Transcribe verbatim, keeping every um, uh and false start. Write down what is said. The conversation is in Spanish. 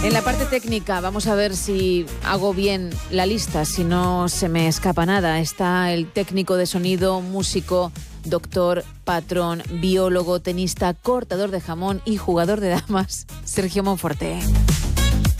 En la parte técnica vamos a ver si hago bien la lista, si no se me escapa nada. Está el técnico de sonido, músico, doctor, patrón, biólogo, tenista, cortador de jamón y jugador de damas, Sergio Monforte.